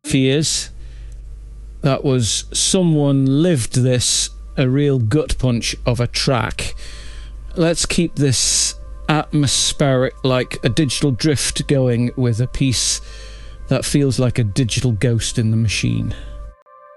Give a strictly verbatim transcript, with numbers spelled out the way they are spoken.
fears. That was someone lived this, a real gut punch of a track. Let's keep this atmospheric, like a digital drift, going with a piece that feels like a digital ghost in the machine.